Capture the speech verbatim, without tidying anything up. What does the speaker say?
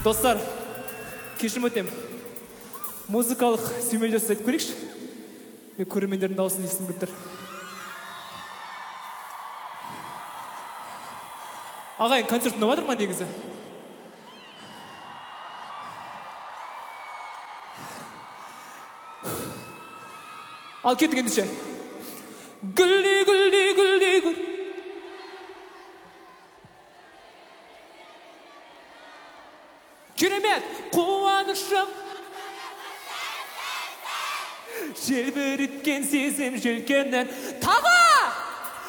Достар, кешірім өтем. Музыкалық сүймел жасайды көрейікші. Мен көрермендердің дауысын естім көптір. Ағайын, концерт ұнап жатыр ма негізі? Ал кеттік ендеше. Гүлді, гүлді, гүлді, гүл. Керемет, қуанышым. Желбіріткен сезім желкеннен тағы